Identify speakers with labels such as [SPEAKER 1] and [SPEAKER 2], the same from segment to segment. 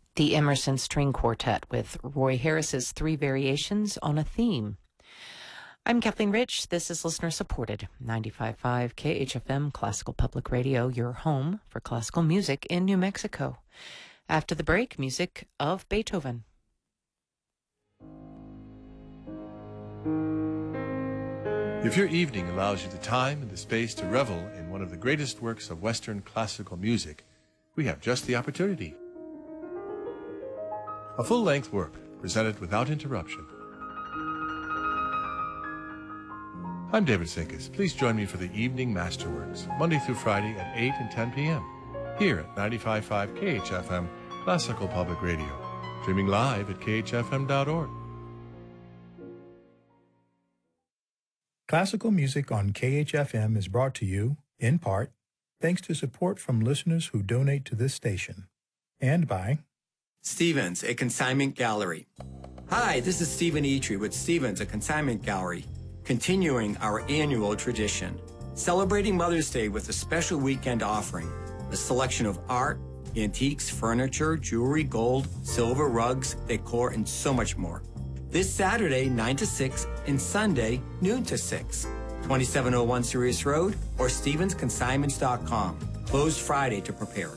[SPEAKER 1] the Emerson String Quartet with Roy Harris's Three Variations on a Theme. I'm Kathleen Rich. This is listener-supported 95.5 KHFM Classical Public Radio, your home for classical music in New Mexico. After the break, music of Beethoven.
[SPEAKER 2] If your evening allows you the time and the space to revel in one of the greatest works of Western classical music, we have just the opportunity. A full-length work presented without interruption. I'm David Sinkus. Please join me for the Evening Masterworks, Monday through Friday at 8 and 10 p.m. here at 95.5 KHFM Classical Public Radio, streaming live at khfm.org.
[SPEAKER 3] Classical music on KHFM is brought to you, in part, thanks to support from listeners who donate to this station, and by
[SPEAKER 4] Stevens, a consignment gallery. Hi, this is Stephen Eitri with Stevens, a consignment gallery, continuing our annual tradition, celebrating Mother's Day with a special weekend offering, a selection of art, antiques, furniture, jewelry, gold, silver, rugs, decor, and so much more. This Saturday, 9 to 6, and Sunday, noon to 6. 2701 Sirius Road or StevensConsignments.com. Closed Friday to prepare.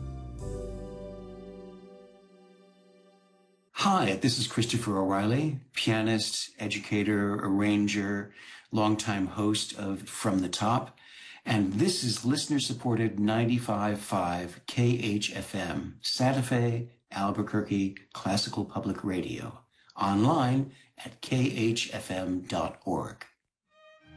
[SPEAKER 5] Hi, this is Christopher O'Reilly, pianist, educator, arranger, longtime host of From the Top. And this is listener-supported 95.5 KHFM, Santa Fe, Albuquerque, Classical Public Radio. Online at khfm.org.